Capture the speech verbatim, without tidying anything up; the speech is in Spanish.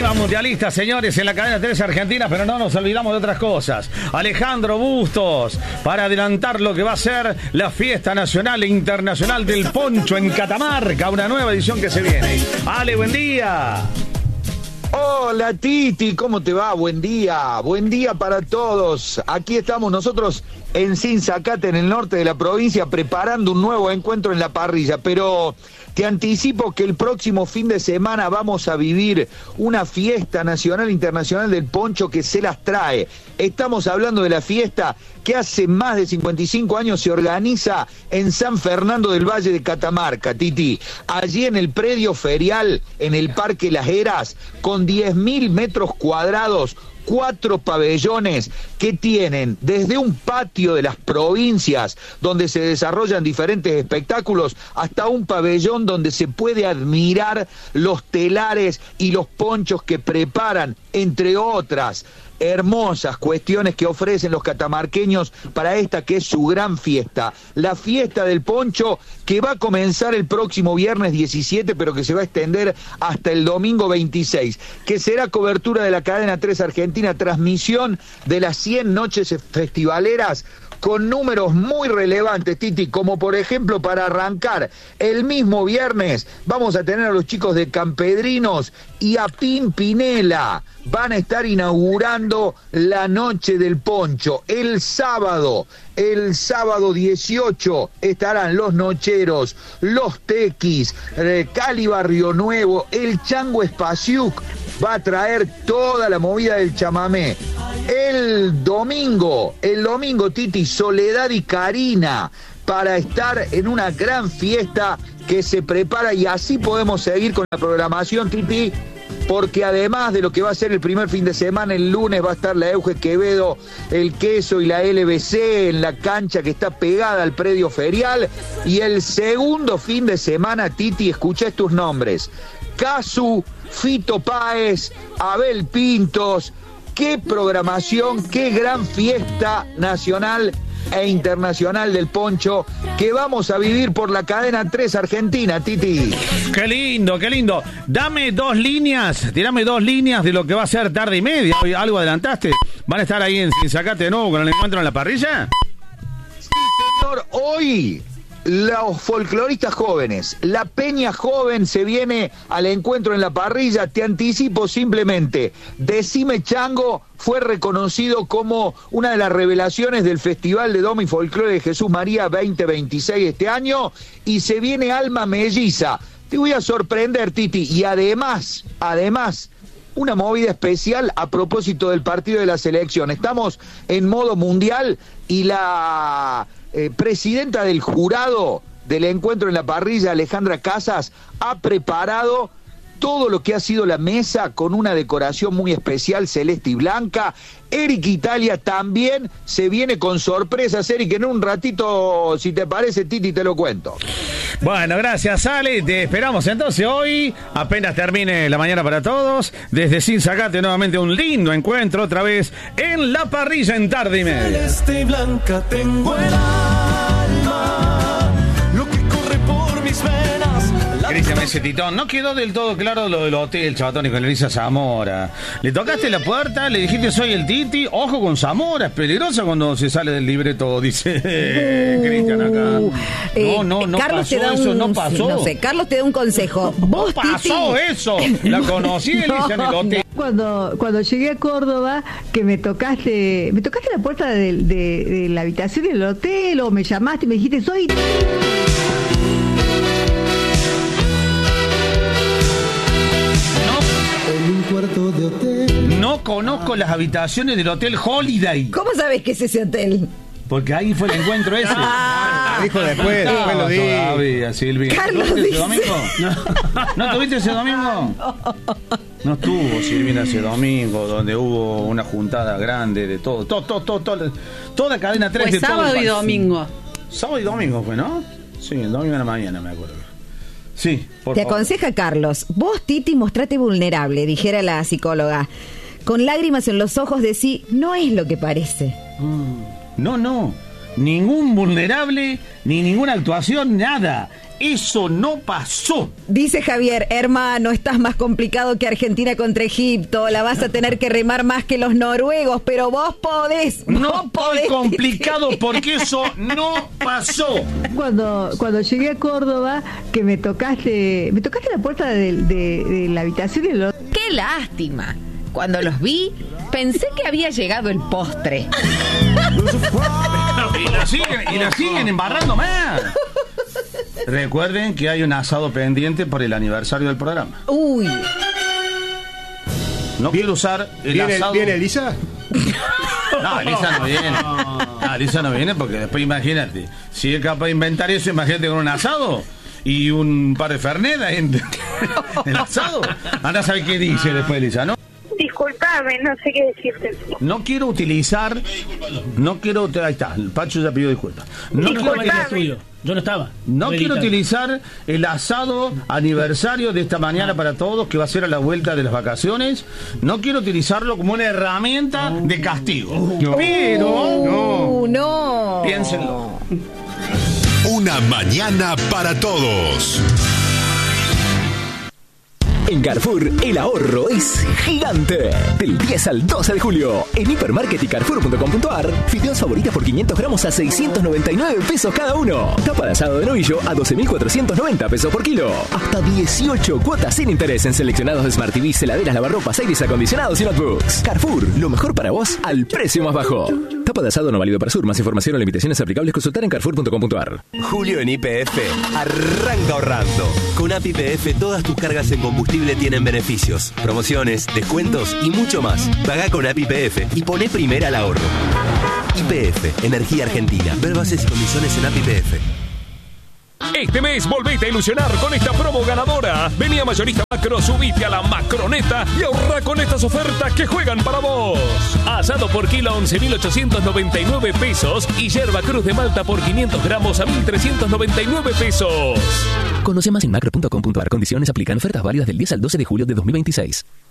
Clima mundialista, señores, en la cadena tres Argentina, pero no nos olvidamos de otras cosas. Alejandro Bustos, para adelantar lo que va a ser la fiesta nacional e internacional del poncho en Catamarca, una nueva edición que se viene. Ale, buen día. Hola Titi, ¿cómo te va? Buen día, buen día para todos. Aquí estamos nosotros en Sinzacate, en el norte de la provincia, preparando un nuevo encuentro en la parrilla, pero te anticipo que el próximo fin de semana vamos a vivir una fiesta nacional e internacional del poncho que se las trae. Estamos hablando de la fiesta que hace más de cincuenta y cinco años se organiza en San Fernando del Valle de Catamarca, Titi. Allí en el predio ferial, en el Parque Las Heras, con diez mil metros cuadrados, cuatro pabellones que tienen desde un patio de las provincias donde se desarrollan diferentes espectáculos hasta un pabellón donde se puede admirar los telares y los ponchos que preparan, entre otras hermosas cuestiones que ofrecen los catamarqueños para esta que es su gran fiesta, la fiesta del poncho, que va a comenzar el próximo viernes diecisiete, pero que se va a extender hasta el domingo veintiséis, que será cobertura de la cadena tres Argentina, transmisión de las cien noches festivaleras, con números muy relevantes, Titi, como por ejemplo para arrancar el mismo viernes vamos a tener a los chicos de Campedrinos y a Pimpinela. Van a estar inaugurando la noche del poncho. El sábado, el sábado dieciocho estarán los Nocheros, los Tequis, eh, Cali Barrio Nuevo, el Chango Espaciuc va a traer toda la movida del chamamé. El domingo, el domingo, Titi, Soledad y Karina, para estar en una gran fiesta que se prepara, y así podemos seguir con la programación, Titi, porque además de lo que va a ser el primer fin de semana, el lunes va a estar la Euge Quevedo, el Queso y la L B C en la cancha que está pegada al predio ferial, y el segundo fin de semana, Titi, escucha estos nombres: Casu, Fito Páez, Abel Pintos. Qué programación, qué gran fiesta nacional e internacional del poncho que vamos a vivir por la cadena tres Argentina, Titi. Qué lindo, qué lindo. Dame dos líneas, tirame dos líneas de lo que va a ser tarde y media. ¿Algo adelantaste? ¿Van a estar ahí en Sinzacate de nuevo con el encuentro en la parrilla? Sí, señor, hoy los folcloristas jóvenes, la Peña Joven se viene al encuentro en la parrilla. Te anticipo simplemente, Decime Chango fue reconocido como una de las revelaciones del Festival de Doma y Folclore de Jesús María veinte veintiséis este año, y se viene Alma Melliza. Te voy a sorprender, Titi, y además, además, una movida especial a propósito del partido de la selección. Estamos en modo mundial y la eh, presidenta del jurado del encuentro en la parrilla, Alejandra Casas, ha preparado todo lo que ha sido la mesa con una decoración muy especial, celeste y blanca. Eric Italia también se viene con sorpresas. Eric, en un ratito, si te parece, Titi, te lo cuento. Bueno, gracias, Ale. Te esperamos entonces hoy, apenas termine la mañana para todos, desde Sinzacate, nuevamente un lindo encuentro, otra vez en la parrilla en tarde y media. Celeste y blanca tengo el alma, lo que corre por mis venas. Cristian me dice, Titón, no quedó del todo claro lo del hotel, Chabatón, y con Elisa Zamora. Le tocaste la puerta, le dijiste soy el Titi. Ojo con Zamora, es peligrosa cuando se sale del libreto, dice uh, Cristian acá. Eh, no, no, no Carlos pasó te da un, eso, no pasó. No sé, Carlos te da un consejo. ¿Vos, no pasó Titi? eso. La conocí, Elisa, en el hotel. Cuando, cuando llegué a Córdoba, que me tocaste, me tocaste la puerta de, de, de la habitación del hotel, o me llamaste y me dijiste soy... De hotel. No conozco las habitaciones del Hotel Holiday. ¿Cómo sabes que es ese hotel? Porque ahí fue el encuentro ese. Ah, dijo después, no, después lo di. Todavía, Silvia. Carlos ¿No tuviste dice... ese domingo? ¿No, ¿No tuviste ese domingo? No. No estuvo Silvina ese domingo, donde hubo una juntada grande de todo. Todo, todo, todo, todo toda cadena tres pues de todo. Sábado y domingo. Sábado y domingo fue, ¿no? Sí, el domingo de la mañana, me acuerdo. Sí, por Te favor. aconseja Carlos, vos, Titi, mostrate vulnerable, dijera la psicóloga. Con lágrimas en los ojos decí, no es lo que parece. No, no, ningún vulnerable, ni ninguna actuación, nada. Eso no pasó. Dice Javier, hermano, estás más complicado que Argentina contra Egipto. La vas a tener que remar más que los noruegos, pero vos podés. Vos No podés. estoy complicado porque eso no pasó. Cuando, cuando llegué a Córdoba, que me tocaste, me tocaste la puerta de, de, de la habitación y el hotel. ¡Qué lástima! Cuando los vi, pensé que había llegado el postre. Y la siguen, y la siguen embarrando más. Recuerden que hay un asado pendiente por el aniversario del programa. Uy. No quiero usar el ¿Viene, asado. ¿Viene Elisa? No, Elisa no viene. No, Elisa no viene porque después imagínate. Si es capaz de inventar eso, imagínate con un asado y un par de Fernet ahí en el asado. Anda a saber qué dice después Elisa, ¿no? Disculpame, no sé qué decirte. No quiero utilizar. No quiero. Ahí está, el Pacho ya pidió disculpas. No, Yo no estaba en el quiero- estudio. Yo no estaba. No quiero Editando. utilizar el asado aniversario de esta mañana para todos, que va a ser a la vuelta de las vacaciones. No quiero utilizarlo como una herramienta de castigo. Pero, Uh, no. piénsenlo. Una mañana para todos. En Carrefour, el ahorro es gigante. Del diez al doce de julio, en Hipermarket y Carrefour punto com punto ar, fideos favoritas por quinientos gramos a seiscientos noventa y nueve pesos cada uno. Tapa de asado de novillo a doce mil cuatrocientos noventa pesos por kilo. Hasta dieciocho cuotas sin interés en seleccionados Smart T V, heladeras, lavarropas, aires acondicionados y notebooks. Carrefour, lo mejor para vos al precio más bajo. Tapa de asado no válido para Sur. Más información o limitaciones aplicables consultar en Carrefour punto com punto ar. Julio en Y P F arranca ahorrando. Con A P I P F todas tus cargas en combustible tienen beneficios, promociones, descuentos y mucho más. Pagá con A P I P F y poné primera al ahorro. Y P F, Energía Argentina. Ver bases y condiciones en A P I P F. Este mes volvete a ilusionar con esta promo ganadora. Vení a Mayorista Macro, subite a la Macroneta y ahorra con estas ofertas que juegan para vos. Asado por kilo a once mil ochocientos noventa y nueve pesos y yerba cruz de Malta por quinientos gramos a mil trescientos noventa y nueve pesos. Conoce más en macro punto com punto ar. Condiciones aplican. Ofertas válidas del diez al doce de julio de dos mil veintiséis.